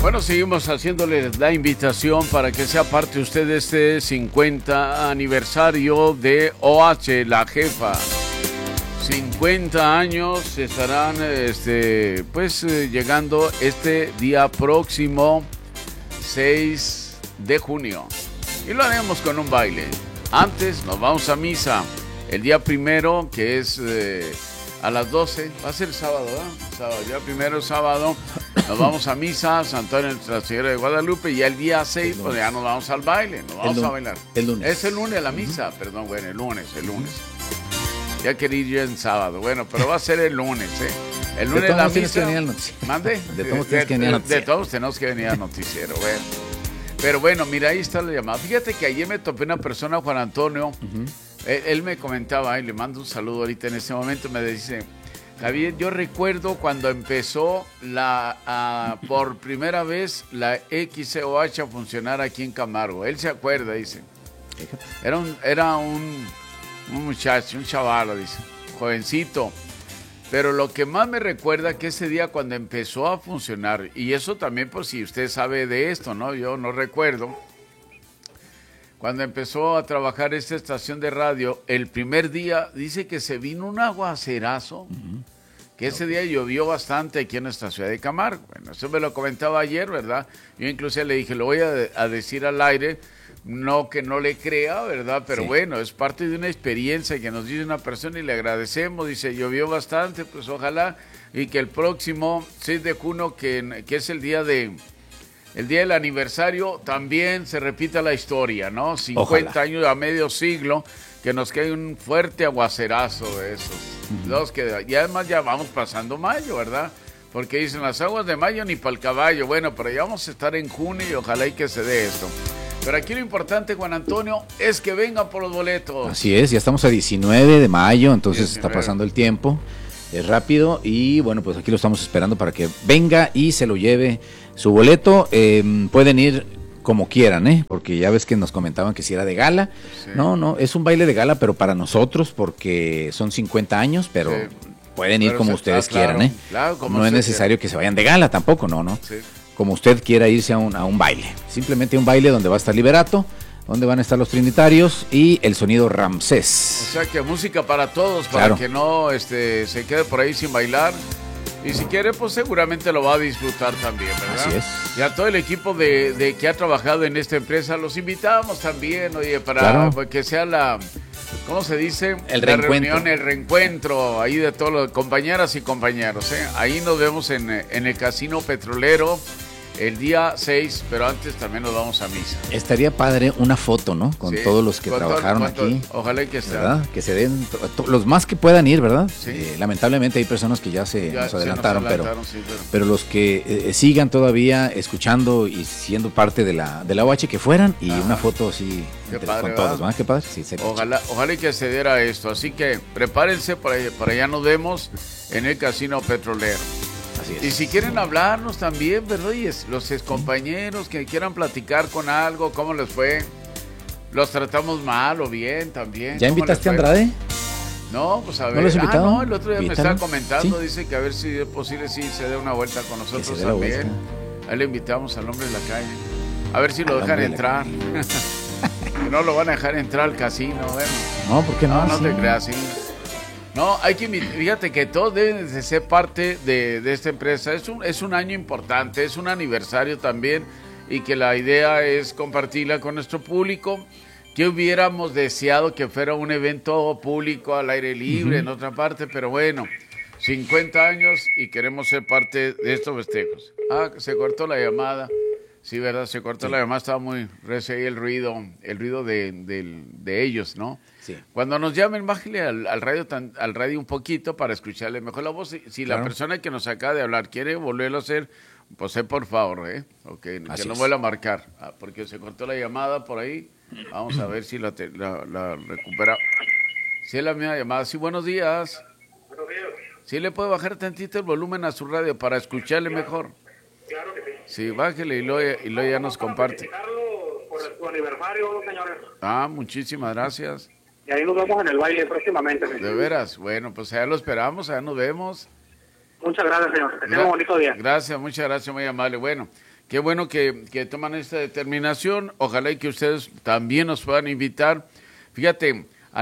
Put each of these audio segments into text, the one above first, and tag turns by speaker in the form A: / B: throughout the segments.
A: Bueno, seguimos haciéndole la invitación para que sea parte usted de este 50 aniversario de OH, la jefa. 50 años estarán llegando este día próximo 6 de junio. Y lo haremos con un baile. Antes nos vamos a misa. El día primero, que es a las 12, va a ser sábado, ¿verdad? Sábado, día primero, sábado, nos vamos a misa, Santuario de Nuestra Señora de Guadalupe, y el día 6, pues ya nos vamos al baile, nos vamos a bailar.
B: El lunes.
A: Es el lunes la misa, perdón, bueno, el lunes. Ya quería ir yo en sábado, bueno, pero va a ser el lunes, ¿eh? El lunes la misa. ¿Mande?
B: De todos tienes que venir al noticiero.
A: De todos tenemos que venir al noticiero, bueno. Pero bueno, mira, ahí está la llamada. Fíjate que ayer me topé una persona, Juan Antonio, él me comentaba, y le mando un saludo ahorita en este momento, me dice, Javier, yo recuerdo cuando empezó por primera vez la XCOH a funcionar aquí en Camargo. Él se acuerda, dice. Era un muchacho, un chaval, dice, jovencito. Pero lo que más me recuerda que ese día cuando empezó a funcionar, y eso también por si usted sabe de esto, ¿no? Yo no recuerdo. Cuando empezó a trabajar esta estación de radio, el primer día dice que se vino un aguacerazo, que ese día llovió bastante aquí en nuestra ciudad de Camargo. Bueno, eso me lo comentaba ayer, ¿verdad? Yo incluso le dije, lo voy a decir al aire, no que no le crea, ¿verdad? Pero sí, bueno, es parte de una experiencia que nos dice una persona y le agradecemos. Dice, llovió bastante, pues ojalá, y que el próximo 6 de junio, que es el día del aniversario, también se repita la historia, ¿no? 50 ojalá. Años a medio siglo, que nos cae un fuerte aguacerazo de esos. Y además ya vamos pasando mayo, ¿verdad? Porque dicen, las aguas de mayo ni para el caballo. Bueno, pero ya vamos a estar en junio y ojalá y que se dé esto. Pero aquí lo importante, Juan Antonio, es que vengan por los boletos.
B: Así es, ya estamos a 19 de mayo, entonces 19. Está pasando el tiempo, es rápido y bueno, pues aquí lo estamos esperando para que venga y se lo lleve su boleto. Pueden ir como quieran, porque ya ves que nos comentaban que si era de gala. Sí. No, es un baile de gala, pero para nosotros, porque son 50 años, pero sí, pueden ir como ustedes quieran,
A: Claro, como
B: no es necesario que se vayan de gala tampoco, no. Sí. Como usted quiera irse a un baile, simplemente un baile donde va a estar Liberato, donde van a estar los Trinitarios y el sonido Ramsés.
A: O sea que música para todos, para que no se quede por ahí sin bailar. Y si quiere, pues seguramente lo va a disfrutar también, ¿verdad?
B: Así es.
A: Y a todo el equipo de que ha trabajado en esta empresa, los invitamos también, oye, para que sea ¿cómo se dice? La reunión, el reencuentro ahí de todos los compañeras y compañeros, Ahí nos vemos en el Casino Petrolero el día 6, pero antes también nos vamos a misa.
B: Estaría padre una foto, ¿no? Con todos los que trabajaron aquí.
A: Ojalá que esté.
B: ¿Verdad? Que se den los más que puedan ir, ¿verdad? Sí. Lamentablemente hay personas que ya nos adelantaron, pero los que sigan todavía escuchando y siendo parte de la OH, que fueran y una foto así con todos, ¿verdad? Qué padre. Sí,
A: ojalá que se diera esto. Así que prepárense, por allá nos vemos en el Casino Petrolero. Y si quieren hablarnos también, ¿verdad? Y los excompañeros que quieran platicar con algo, ¿cómo les fue? ¿Los tratamos mal o bien también?
B: ¿Ya invitaste a Andrade?
A: No, pues a ver.
B: ¿No los invitado?
A: No, el otro día me estaba comentando, dice que a ver si es posible se dé una vuelta con nosotros también. Ahí le invitamos al hombre de la calle. A ver si lo dejan entrar. Que no lo van a dejar entrar al casino, bueno.
B: No, ¿por qué no?
A: No te creas, sí. No, fíjate que todos deben de ser parte de esta empresa. Es un año importante, es un aniversario también, y que la idea es compartirla con nuestro público. Que hubiéramos deseado que fuera un evento público al aire libre en otra parte, pero bueno, 50 años y queremos ser parte de estos festejos. Se cortó la llamada. Sí, ¿verdad? Se cortó la llamada, estaba muy recio ahí el ruido de ellos, ¿no? Sí. Cuando nos llamen, bájale al radio un poquito para escucharle mejor la voz. Si la persona que nos acaba de hablar quiere volverlo a hacer, pues por favor, que no vuelva a marcar, porque se cortó la llamada por ahí. Vamos a ver si la recupera. Sí, es la misma llamada. Sí, buenos días. Buenos días. Sí, le puede bajar tantito el volumen a su radio para escucharle mejor. Claro que sí. Sí, bájele y luego ya nos comparte.
C: Por su aniversario, señores.
A: Muchísimas gracias.
C: Y ahí nos vemos en el baile próximamente.
A: De veras, bueno, pues allá lo esperamos, allá nos vemos.
C: Muchas gracias, señor. Que tenga un bonito día.
A: Gracias, muchas gracias, muy amable. Bueno, Qué bueno que toman esta determinación. Ojalá y que ustedes también nos puedan invitar. Fíjate,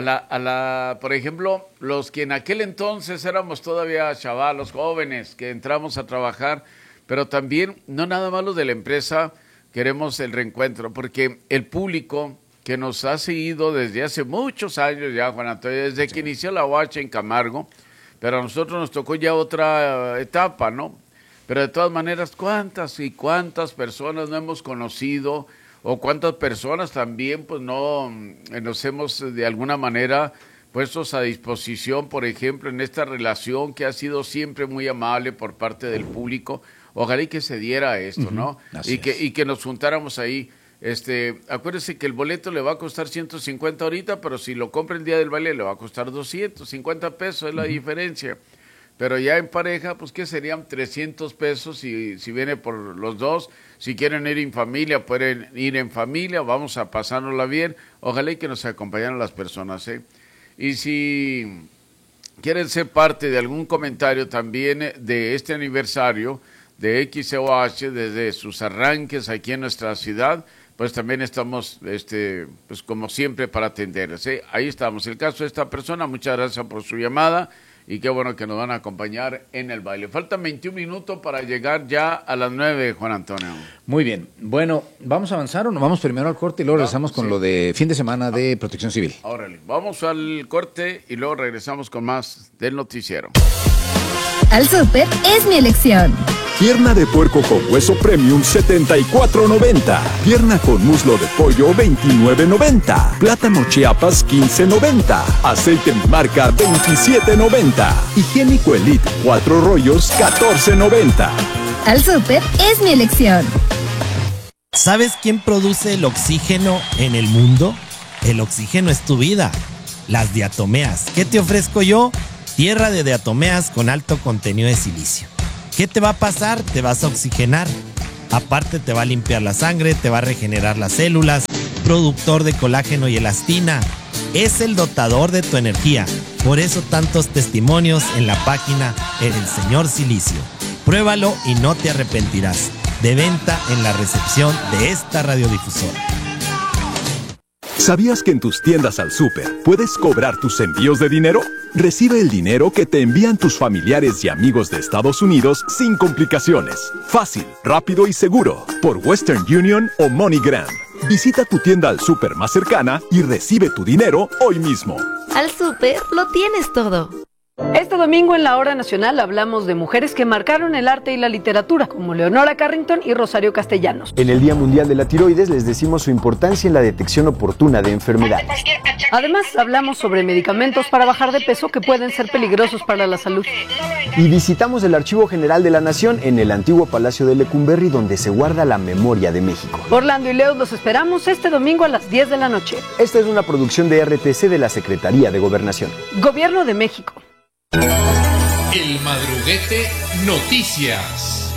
A: por ejemplo, los que en aquel entonces éramos todavía chavalos, jóvenes, que entramos a trabajar, pero también, no nada más los de la empresa, queremos el reencuentro, porque el público que nos ha seguido desde hace muchos años ya, Juan Antonio, desde que inició la UACH en Camargo, pero a nosotros nos tocó ya otra etapa, ¿no? Pero de todas maneras, ¿cuántas y cuántas personas no hemos conocido? O cuántas personas también pues no nos hemos de alguna manera puestos a disposición, por ejemplo, en esta relación que ha sido siempre muy amable por parte del público. Ojalá y que se diera esto, ¿no? Y que nos juntáramos ahí. Acuérdese que el boleto le va a costar 150 ahorita, pero si lo compra el día del baile le va a costar 250 pesos, es la diferencia. Pero ya en pareja, pues ¿qué serían? 300 pesos si viene por los dos. Si quieren ir en familia, pueden ir en familia, vamos a pasárnosla bien. Ojalá y que nos acompañen las personas, ¿eh? Y si quieren ser parte de algún comentario también de este aniversario de XEOH desde sus arranques aquí en nuestra ciudad, pues también estamos, pues como siempre, para atenderles, ¿eh? Ahí estamos. El caso de esta persona, muchas gracias por su llamada. Y qué bueno que nos van a acompañar en el baile. Faltan 21 minutos para llegar ya a las 9, Juan Antonio.
B: Muy bien. Bueno, ¿vamos a avanzar o no? Vamos primero al corte y luego regresamos con lo de fin de semana de Protección Civil.
A: Órale, vamos al corte y luego regresamos con más del noticiero.
D: Al súper es mi elección.
E: Pierna de puerco con hueso premium, $74.90. Pierna con muslo de pollo, $29.90. Plátano Chiapas, $15.90. Aceite mi marca, $27.90. Higiénico Elite, 4 rollos, $14.90.
D: Al súper es mi elección.
F: ¿Sabes quién produce el oxígeno en el mundo? El oxígeno es tu vida. Las diatomeas. ¿Qué te ofrezco yo? Tierra de diatomeas con alto contenido de silicio. ¿Qué te va a pasar? Te vas a oxigenar. Aparte te va a limpiar la sangre, te va a regenerar las células, productor de colágeno y elastina. Es el dotador de tu energía. Por eso tantos testimonios en la página El Señor Silicio. Pruébalo y no te arrepentirás. De venta en la recepción de esta radiodifusora.
E: ¿Sabías que en tus tiendas al súper puedes cobrar tus envíos de dinero? Recibe el dinero que te envían tus familiares y amigos de Estados Unidos sin complicaciones. Fácil, rápido y seguro. Por Western Union o MoneyGram. Visita tu tienda al súper más cercana y recibe tu dinero hoy mismo.
D: Al súper lo tienes todo.
G: Este domingo en la Hora Nacional hablamos de mujeres que marcaron el arte y la literatura, como Leonora Carrington y Rosario Castellanos.
H: En el Día Mundial de la Tiroides les decimos su importancia en la detección oportuna de enfermedades.
G: Además, hablamos sobre medicamentos para bajar de peso que pueden ser peligrosos para la salud.
H: Y visitamos el Archivo General de la Nación en el antiguo Palacio de Lecumberri, donde se guarda la memoria de México.
G: Orlando y Leo los esperamos este domingo a las 10 de la noche.
H: Esta es una producción de RTC de la Secretaría de Gobernación.
G: Gobierno de México.
I: El Madruguete Noticias.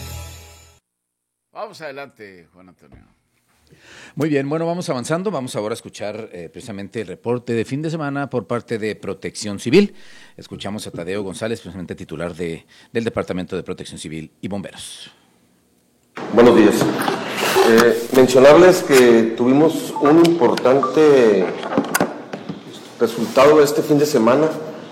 A: Vamos adelante, Juan Antonio.
B: Muy bien, bueno, vamos avanzando. Vamos ahora a escuchar precisamente el reporte de fin de semana por parte de Protección Civil. Escuchamos a Tadeo González, precisamente titular del Departamento de Protección Civil y Bomberos.
J: Buenos días. Mencionarles que tuvimos un importante resultado este fin de semana.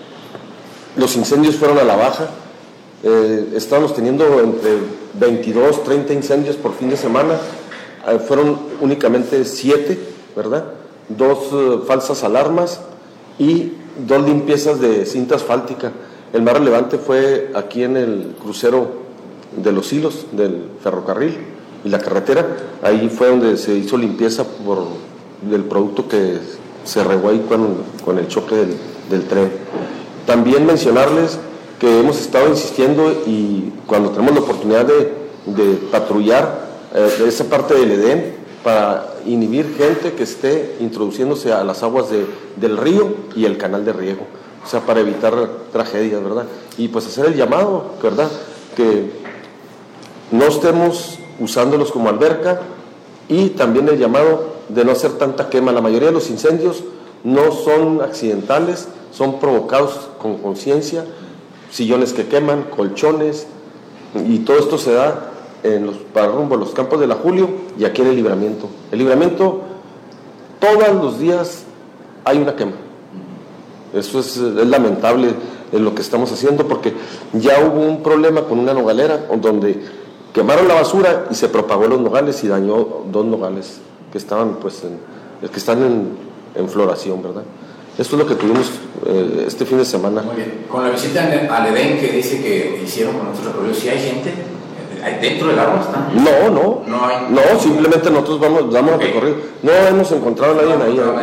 J: Los incendios fueron a la baja. Estábamos teniendo entre 22, 30 incendios por fin de semana. Fueron únicamente 7, ¿verdad? 2 falsas alarmas y 2 limpiezas de cinta asfáltica. El más relevante fue aquí en el crucero de Los Hilos, del ferrocarril y la carretera. Ahí fue donde se hizo limpieza del producto que se regó ahí con el choque del tren. También mencionarles que hemos estado insistiendo y cuando tenemos la oportunidad de patrullar esa parte del Edén para inhibir gente que esté introduciéndose a las aguas del río y el canal de riego, o sea, para evitar tragedias, ¿verdad? Y pues hacer el llamado, ¿verdad? Que no estemos usándolos como alberca y también el llamado de no hacer tanta quema. La mayoría de los incendios no son accidentales, son provocados con conciencia, sillones que queman, colchones, y todo esto se da para rumbo a los Campos de la Julio y aquí en el Libramiento. El Libramiento, todos los días hay una quema. Eso es lamentable lo que estamos haciendo, porque ya hubo un problema con una nogalera donde quemaron la basura y se propagó los nogales y dañó 2 nogales que estaban que están en floración, ¿verdad? Esto es lo que tuvimos este fin de semana.
B: Muy bien. Con la visita al Edén que dice que hicieron con nuestros recorridos, ¿sí hay gente? ¿Dentro del agua están?
J: No, simplemente nosotros damos el recorrido. No hemos encontrado a nadie ahí.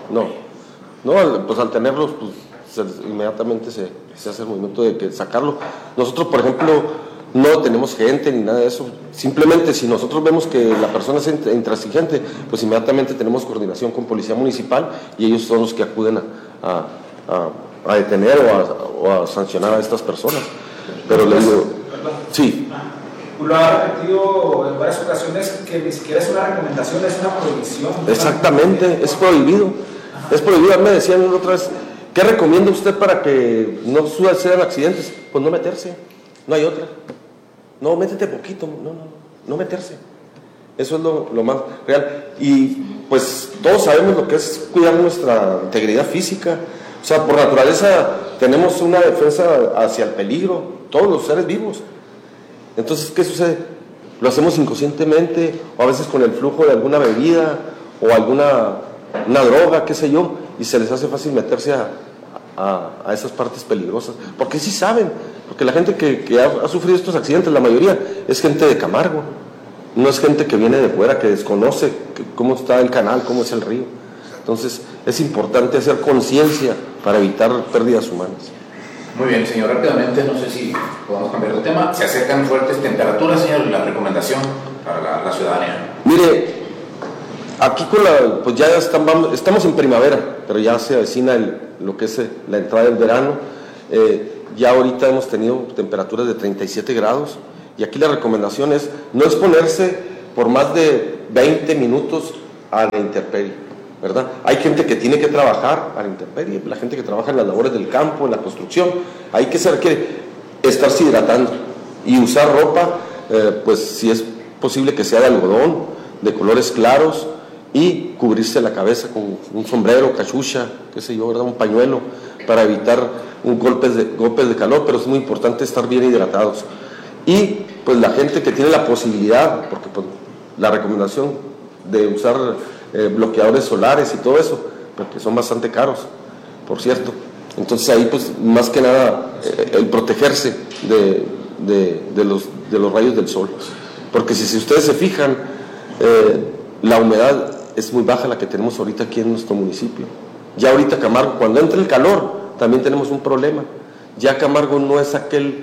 J: No, pues al tenerlos, pues inmediatamente se hace el movimiento de sacarlo. Nosotros, por ejemplo, no tenemos gente ni nada de eso. Simplemente si nosotros vemos que la persona es intransigente, pues inmediatamente tenemos coordinación con Policía Municipal y ellos son los que acuden a detener o a sancionar a estas personas. Pero les digo, sí.
K: Lo ha repetido en varias ocasiones que ni siquiera es una recomendación, es una prohibición.
J: Exactamente, es prohibido. Es prohibido. Me decían otra vez, ¿qué recomienda usted para que no sucedan accidentes? Pues no meterse, no hay otra. No, métete poquito, no meterse. Eso es lo más real. Y pues todos sabemos lo que es cuidar nuestra integridad física. O sea, por naturaleza tenemos una defensa hacia el peligro, todos los seres vivos. Entonces, ¿qué sucede? Lo hacemos inconscientemente, o a veces con el flujo de alguna bebida, o alguna droga, qué sé yo, y se les hace fácil meterse a esas partes peligrosas. Porque sí saben, porque la gente que ha sufrido estos accidentes, la mayoría, es gente de Camargo. No es gente que viene de fuera, que desconoce cómo está el canal, cómo es el río. Entonces, es importante hacer conciencia para evitar pérdidas humanas.
B: Muy bien, señor, rápidamente, no sé si podemos cambiar de tema. Se acercan fuertes temperaturas, señor, la recomendación para la ciudadanía.
J: Mire, aquí pues ya estamos en primavera, pero ya se avecina lo que es la entrada del verano. Ya ahorita hemos tenido temperaturas de 37 grados y aquí la recomendación es no exponerse por más de 20 minutos a la intemperie, ¿verdad? Hay gente que tiene que trabajar a la intemperie, la gente que trabaja en las labores del campo, en la construcción, hay que se requiere estarse hidratando y usar ropa, pues si es posible que sea de algodón, de colores claros, y cubrirse la cabeza con un sombrero, cachucha, qué sé yo, ¿verdad? Un pañuelo, para evitar golpes de calor, pero es muy importante estar bien hidratados. Y pues la gente que tiene la posibilidad, porque pues, la recomendación de usar bloqueadores solares y todo eso, porque son bastante caros, por cierto. Entonces ahí pues más que nada el protegerse de los rayos del sol. Porque si ustedes se fijan, la humedad es muy baja la que tenemos ahorita aquí en nuestro municipio. Ya ahorita Camargo, cuando entra el calor, también tenemos un problema. Ya Camargo no es aquel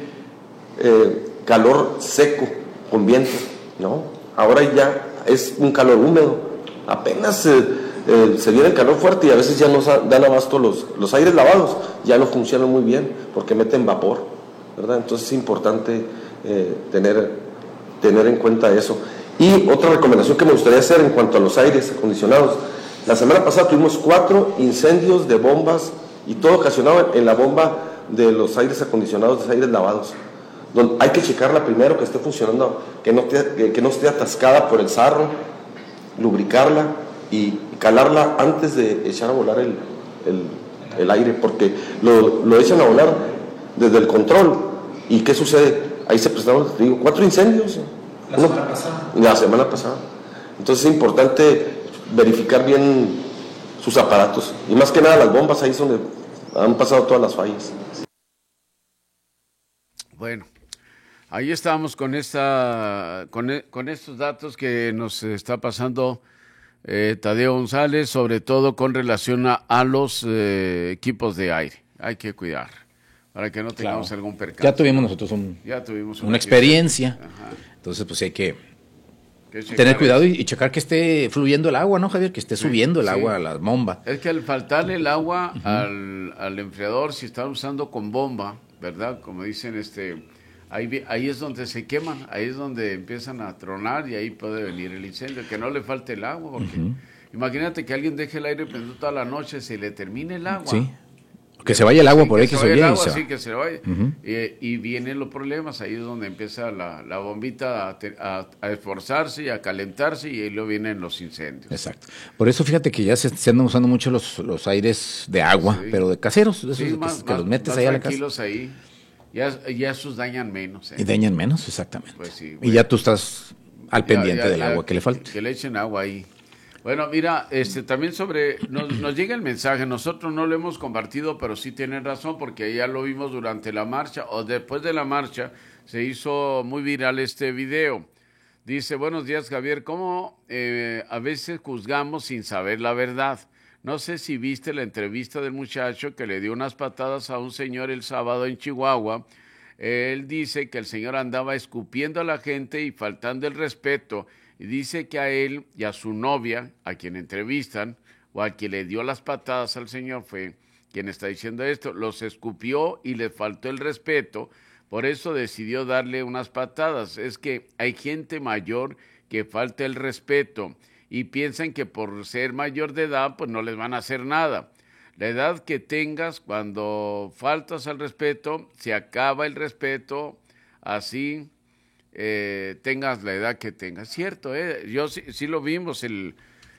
J: calor seco con viento, ¿no? Ahora ya es un calor húmedo. Apenas se viene el calor fuerte y a veces ya no dan abasto los aires lavados, ya no funcionan muy bien porque meten vapor, ¿verdad? Entonces es importante tener en cuenta eso. Y otra recomendación que me gustaría hacer en cuanto a los aires acondicionados. La semana pasada tuvimos 4 incendios de bombas y todo ocasionado en la bomba de los aires acondicionados, de aires lavados. Donde hay que checarla primero, que esté funcionando, que no esté atascada por el sarro, lubricarla y calarla antes de echar a volar el aire, porque lo echan a volar desde el control. ¿Y qué sucede? Ahí se presentaron, te digo, 4 incendios. La semana pasada. Entonces es importante verificar bien sus aparatos. Y más que nada las bombas, ahí es donde han pasado todas las fallas.
A: Bueno, ahí estamos con estos datos que nos está pasando Tadeo González, sobre todo con relación a los equipos de aire. Hay que cuidar para que no tengamos algún percance.
B: Ya tuvimos nosotros una experiencia.
A: Ajá.
B: Entonces, pues hay que tener cuidado y checar que esté fluyendo el agua, ¿no, Javier? Que esté subiendo el agua a la bomba.
A: Es que al faltarle el agua al enfriador, si están usando con bomba, ¿verdad? Como dicen, ahí es donde se queman, ahí es donde empiezan a tronar y ahí puede venir el incendio. Que no le falte el agua, porque imagínate que alguien deje el aire prendido toda la noche, se le termine el agua.
B: Sí. Que se vaya el agua por
A: X o Y.
B: Sí,
A: que se vaya. Y vienen los problemas, ahí es donde empieza la bombita a esforzarse y a calentarse y ahí luego vienen los incendios.
B: Exacto. Por eso fíjate que ya se andan usando mucho los aires de agua, pero de caseros, esos que los metes ahí a la casa.
A: Ahí. Ya esos dañan menos.
B: Y dañan menos, exactamente.
A: Pues sí, bueno.
B: Y ya tú estás al pendiente del agua que le falta.
A: Que le echen agua ahí. Bueno, mira, también nos llega el mensaje, nosotros no lo hemos compartido, pero sí tienen razón, porque ya lo vimos durante la marcha, o después de la marcha, se hizo muy viral este video. Dice, buenos días, Javier, ¿cómo a veces juzgamos sin saber la verdad? No sé si viste la entrevista del muchacho que le dio unas patadas a un señor el sábado en Chihuahua. Él dice que el señor andaba escupiendo a la gente y faltando el respeto, y dice que a él y a su novia, a quien entrevistan, o a quien le dio las patadas al señor, fue quien está diciendo esto, los escupió y le faltó el respeto, por eso decidió darle unas patadas. Es que hay gente mayor que falta el respeto y piensan que por ser mayor de edad, pues no les van a hacer nada. La edad que tengas, cuando faltas al respeto, se acaba el respeto, así tengas la edad que tengas. Cierto, yo sí lo vimos, el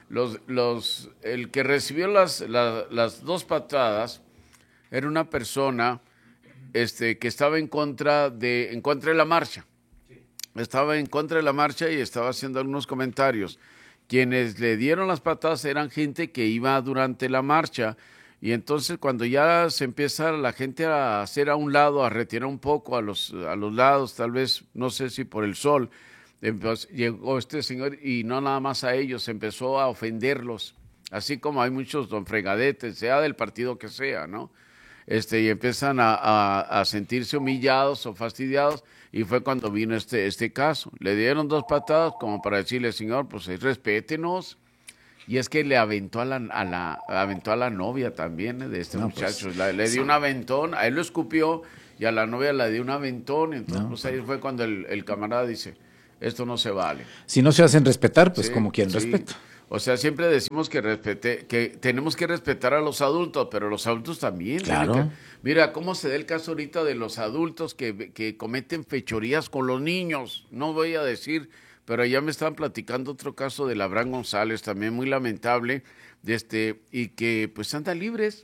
A: que recibió las dos patadas era una persona que estaba en contra de la marcha. Estaba en contra de la marcha y estaba haciendo algunos comentarios. Quienes le dieron las patadas eran gente que iba durante la marcha. Y entonces cuando ya se empieza la gente a hacer a un lado, a retirar un poco a los lados, tal vez, no sé si por el sol, llegó este señor y no nada más a ellos, empezó a ofenderlos, así como hay muchos don fregadetes, sea del partido que sea, ¿no? Y empiezan a sentirse humillados o fastidiados, y fue cuando vino este caso. Le dieron dos patadas como para decirle, señor, pues respétenos. Y es que le aventó a la novia también de este muchacho.
B: Pues,
A: le dio un aventón, a él lo escupió y a la novia le dio un aventón. Entonces pues ahí fue cuando el camarada dice, esto no se vale.
B: Si no se hacen respetar, pues como quien respeta.
A: O sea, siempre decimos que tenemos que respetar a los adultos, pero los adultos también.
B: Claro.
A: Mira cómo se da el caso ahorita de los adultos que cometen fechorías con los niños. No voy a decir... Pero ya me estaban platicando otro caso de Abraham González, también muy lamentable, y que pues andan libres,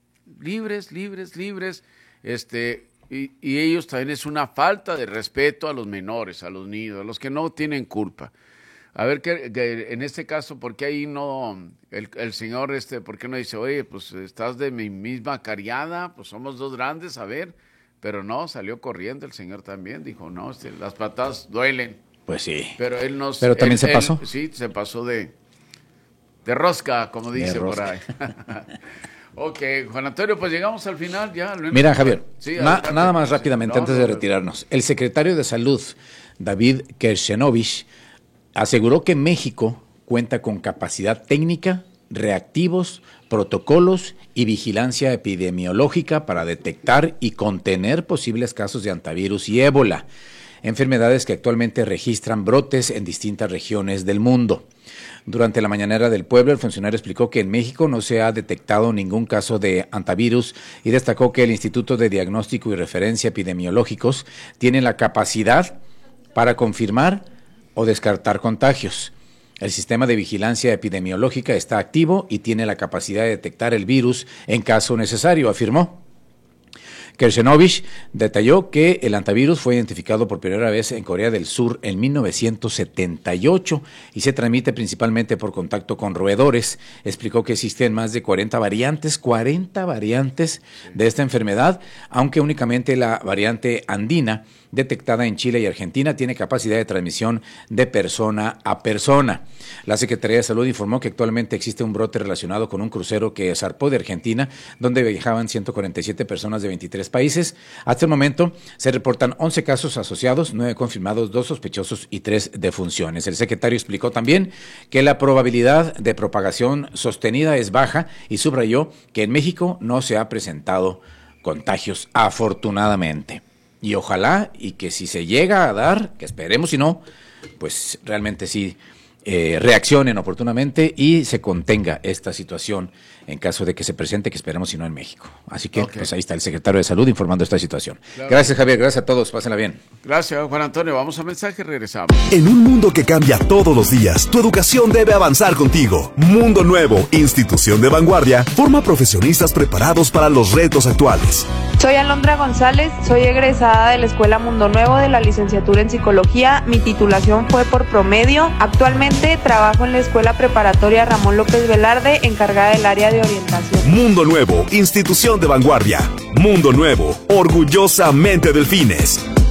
A: y ellos también es una falta de respeto a los menores, a los niños, a los que no tienen culpa. A ver, que en este caso, ¿por qué ahí no, el señor, por qué no dice, oye, pues estás de mi misma cariada, pues somos dos grandes, a ver, pero no, salió corriendo el señor también, dijo, no, las patadas duelen.
B: Pues sí.
A: Pero él no.
B: Pero también se pasó.
A: Sí, se pasó de rosca, como dice por ahí. Ok, Juan Antonio, pues llegamos al final ya.
B: Mira, Javier, sí, nada más rápidamente antes de retirarnos. El secretario de Salud, David Kershenovich, aseguró que México cuenta con capacidad técnica, reactivos, protocolos y vigilancia epidemiológica para detectar y contener posibles casos de hantavirus y ébola, enfermedades que actualmente registran brotes en distintas regiones del mundo. Durante la mañanera del pueblo, el funcionario explicó que en México no se ha detectado ningún caso de hantavirus y destacó que el Instituto de Diagnóstico y Referencia Epidemiológicos tiene la capacidad para confirmar o descartar contagios. El sistema de vigilancia epidemiológica está activo y tiene la capacidad de detectar el virus en caso necesario, afirmó. Kershenovich detalló que el hantavirus fue identificado por primera vez en Corea del Sur en 1978 y se transmite principalmente por contacto con roedores. Explicó que existen más de 40 variantes de esta enfermedad, aunque únicamente la variante andina, detectada en Chile y Argentina, tiene capacidad de transmisión de persona a persona. La Secretaría de Salud informó que actualmente existe un brote relacionado con un crucero que zarpó de Argentina, donde viajaban 147 personas de 23 países. Hasta el momento se reportan 11 casos asociados, 9 confirmados, 2 sospechosos y 3 defunciones. El secretario explicó también que la probabilidad de propagación sostenida es baja y subrayó que en México no se ha presentado contagios, afortunadamente. Y ojalá, y que si se llega a dar, que esperemos si no, pues realmente sí reaccionen oportunamente y se contenga esta situación en caso de que se presente, que esperemos si no en México. Así que pues ahí está el secretario de Salud informando esta situación. Claro. Gracias, Javier, gracias a todos, pásenla bien.
A: Gracias, Juan Antonio, vamos a mensaje, regresamos.
E: En un mundo que cambia todos los días, tu educación debe avanzar contigo. Mundo Nuevo, institución de vanguardia, forma profesionistas preparados para los retos actuales.
L: Soy Alondra González, soy egresada de la Escuela Mundo Nuevo de la licenciatura en Psicología. Mi titulación fue por promedio. Actualmente trabajo en la Escuela Preparatoria Ramón López Velarde, encargada del área de orientación.
E: Mundo Nuevo, institución de vanguardia. Mundo Nuevo, orgullosamente Delfines.